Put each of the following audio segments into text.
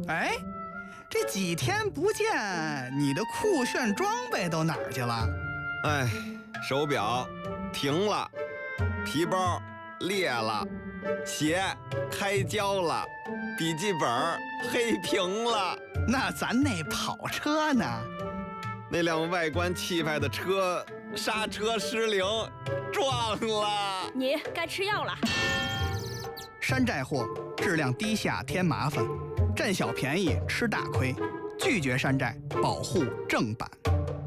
哎，这几天不见，你的酷炫装备都哪儿去了？ 哎，手表停了，皮包裂了，鞋开胶了，笔记本黑屏了。 那咱那跑车呢？ 那辆外观气派的车刹车失灵，撞了。 你该吃药了。 山寨货，质量低下添麻烦，占小便宜吃大亏，拒绝山寨，保护正版。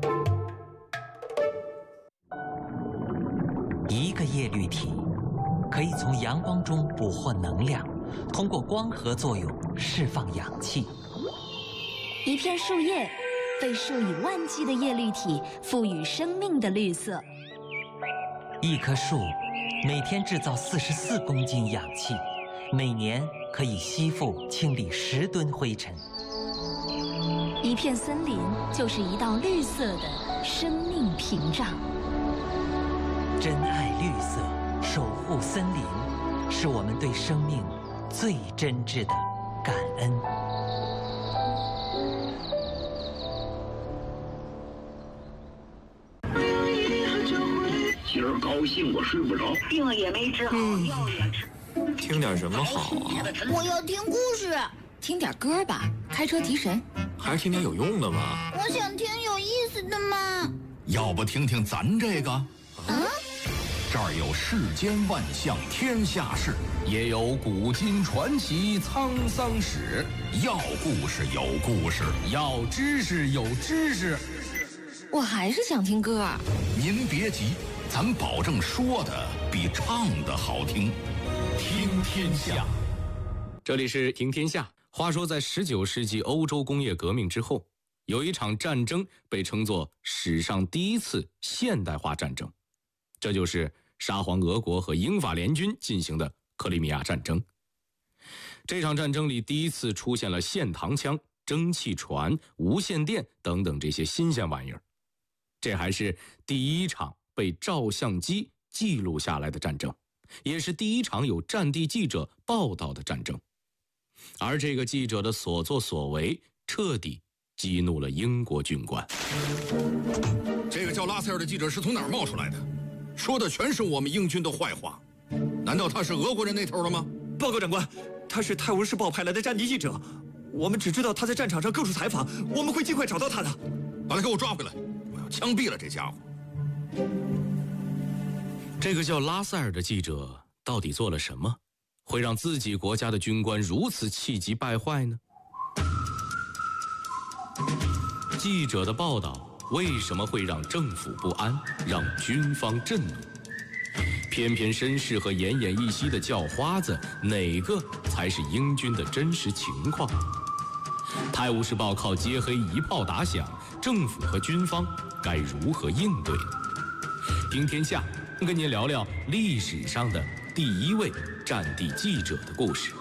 一个叶绿体可以从阳光中捕获能量，通过光合作用释放氧气。 一片树叶被数以万计的叶绿体赋予生命的绿色。 一棵树每天制造44公斤氧气，每年可以吸附清理10吨灰尘。 一片森林就是一道绿色的生命屏障。 珍爱绿色，守护森林，是我们对生命最真挚的感恩。 今儿高兴我睡不着， 病也没治好，药也吃。 听点什么好啊？ 我要听故事， 听点歌吧，开车提神。 还是听点有用的吧。 我想听有意思的嘛。 要不听听咱这个？这儿有世间万象天下事，也有古今传奇沧桑史。要故事有故事，要知识有知识。 我还是想听歌。 您别急，咱保证说的比唱的好听。听天下， 这里是听天下。话说在19世纪欧洲工业革命之后，有一场战争被称作史上第一次现代化战争，这就是沙皇俄国和英法联军进行的克里米亚战争。这场战争里第一次出现了线膛枪、蒸汽船、无线电等等这些新鲜玩意儿。这还是第一场被照相机记录下来的战争，也是第一场有战地记者报道的战争。而这个记者的所作所为彻底激怒了英国军官。 这个叫拉塞尔的记者是从哪儿冒出来的？说的全是我们英军的坏话，难道他是俄国人那头的吗？ 报告长官，他是《泰晤士报》派来的战地记者，我们只知道他在战场上各处采访，我们会尽快找到他的。 把他给我抓回来，我要枪毙了这家伙。 这个叫拉塞尔的记者到底做了什么，会让自己国家的军官如此气急败坏呢？记者的报道为什么会让政府不安，让军方震怒？偏偏绅士和奄奄一息的叫花子，哪个才是英军的真实情况？泰晤士报靠揭黑一炮打响，政府和军方该如何应对呢？听天下跟您聊聊历史上的第一位战地记者的故事。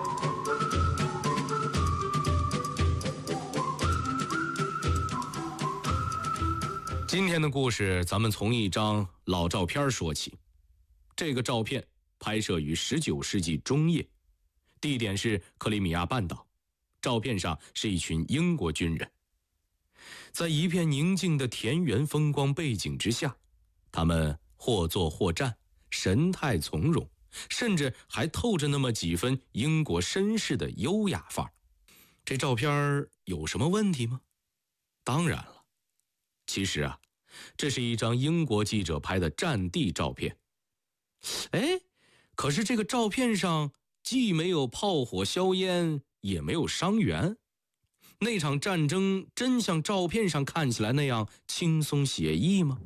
今天的故事咱们从一张老照片说起。这个照片拍摄于19世纪中叶，地点是克里米亚半岛。照片上是一群英国军人，在一片宁静的田园风光背景之下，他们或坐或站，神态从容，甚至还透着那么几分英国绅士的优雅范儿。这照片有什么问题吗？当然了，其实啊，这是一张英国记者拍的战地照片。哎，可是这个照片上既没有炮火硝烟，也没有伤员。那场战争真像照片上看起来那样轻松写意吗？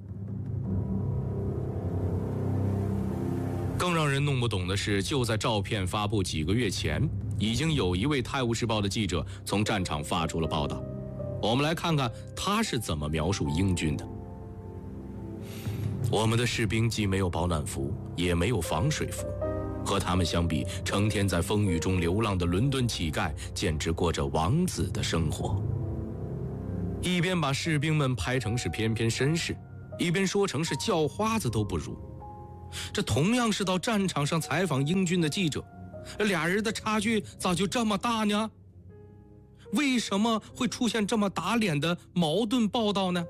更让人弄不懂的是，就在照片发布几个月前，已经有一位《泰晤士报》的记者从战场发出了报道。我们来看看他是怎么描述英军的。我们的士兵既没有保暖服，也没有防水服，和他们相比，成天在风雨中流浪的伦敦乞丐简直过着王子的生活。一边把士兵们拍成是翩翩绅士，一边说成是叫花子都不如。这同样是到战场上采访英军的记者，俩人的差距咋就这么大呢？ 为什么会出现这么打脸的矛盾报道呢？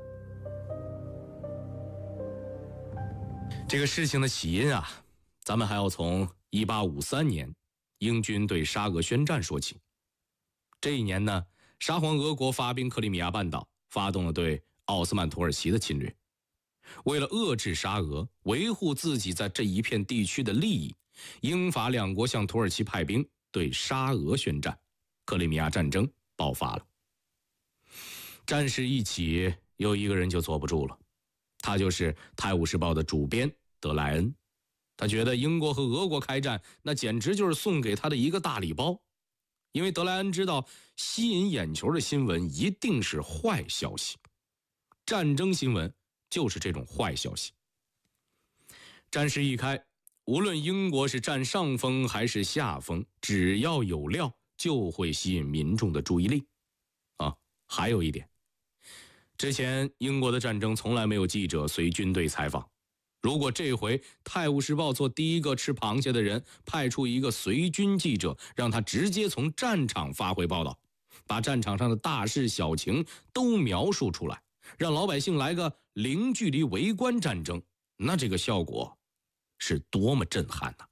这个事情的起因啊，咱们还要从1853年英军对沙俄宣战说起。这一年呢，沙皇俄国发兵克里米亚半岛，发动了对奥斯曼土耳其的侵略。为了遏制沙俄，维护自己在这一片地区的利益，英法两国向土耳其派兵对沙俄宣战，克里米亚战争爆发了。战事一起，有一个人就坐不住了，他就是《泰晤士报》的主编德莱恩。他觉得英国和俄国开战，那简直就是送给他的一个大礼包。因为德莱恩知道，吸引眼球的新闻一定是坏消息，战争新闻就是这种坏消息。战事一开，无论英国是占上风还是下风，只要有料就会吸引民众的注意力。还有一点，之前英国的战争从来没有记者随军队采访，如果这回《泰晤士报》做第一个吃螃蟹的人，派出一个随军记者，让他直接从战场发回报道，把战场上的大事小情都描述出来，让老百姓来个零距离围观战争，那这个效果是多么震撼呢？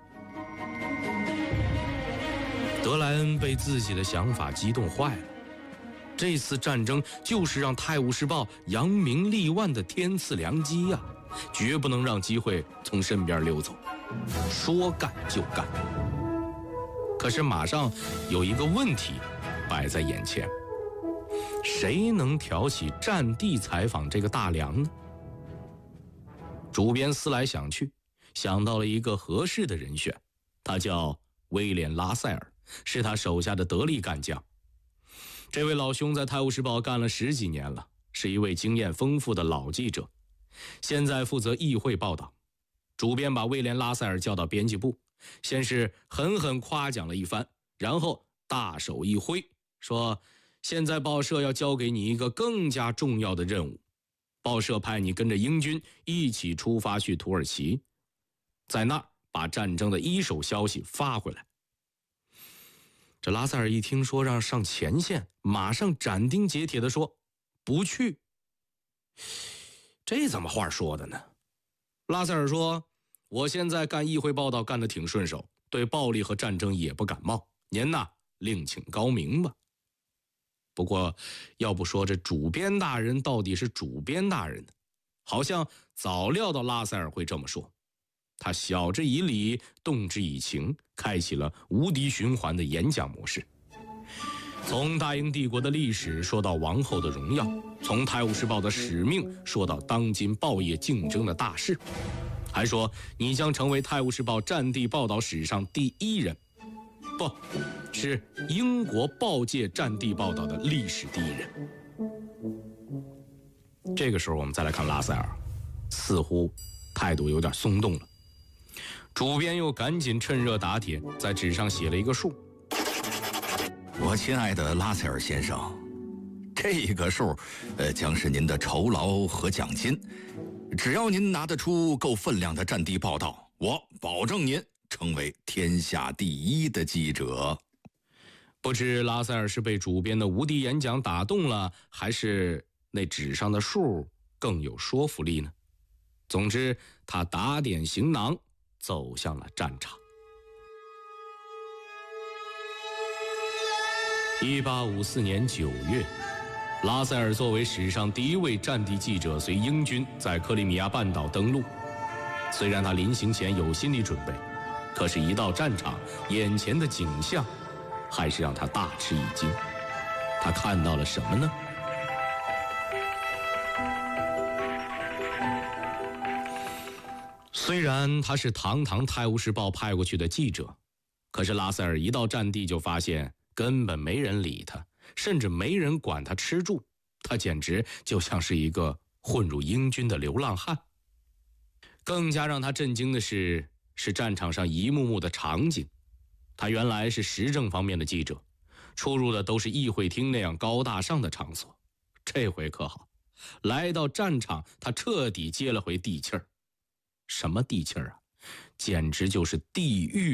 德莱恩被自己的想法激动坏了，这次战争就是让《泰晤士报》扬名立万的天赐良机呀，绝不能让机会从身边溜走，说干就干。可是马上有一个问题摆在眼前，谁能挑起战地采访这个大梁呢？主编思来想去，想到了一个合适的人选，他叫威廉·拉塞尔，是他手下的得力干将。这位老兄在《泰晤士报》干了10几年了，是一位经验丰富的老记者，现在负责议会报道。主编把威廉·拉塞尔叫到编辑部，先是狠狠夸奖了一番，然后大手一挥，说现在报社要交给你一个更加重要的任务，报社派你跟着英军一起出发去土耳其，在那儿把战争的一手消息发回来。这拉塞尔一听说让上前线，马上斩钉截铁地说不去。这怎么话说的呢？拉塞尔说，我现在干议会报道干得挺顺手，对暴力和战争也不感冒，您呐另请高明吧。不过要不说这主编大人到底是主编大人呢，好像早料到拉塞尔会这么说。他晓之以理，动之以情，开启了无敌循环的演讲模式。从大英帝国的历史说到王后的荣耀，从《泰晤士报》的使命说到当今报业竞争的大势，还说你将成为《泰晤士报》战地报道史上第一人，不是英国报界战地报道的历史第一人。这个时候我们再来看拉塞尔，似乎态度有点松动了。主编又赶紧趁热打铁，在纸上写了一个数。 我亲爱的拉塞尔先生，这个数，将是您的酬劳和奖金。只要您拿得出够分量的战地报道，我保证您成为天下第一的记者。 不知拉塞尔是被主编的无敌演讲打动了，还是那纸上的数更有说服力呢？总之，他打点行囊，走向了战场。1854年9月，拉塞尔作为史上第一位战地记者，随英军在克里米亚半岛登陆。虽然他临行前有心理准备，可是一到战场，眼前的景象还是让他大吃一惊。他看到了什么呢？虽然他是堂堂《泰晤士报》派过去的记者，可是拉塞尔一到战地就发现根本没人理他，甚至没人管他吃住，他简直就像是一个混入英军的流浪汉。更加让他震惊的是战场上一幕幕的场景。他原来是时政方面的记者，出入的都是议会厅那样高大上的场所，这回可好，来到战场，他彻底接了回地气儿。什么地气儿啊？简直就是地狱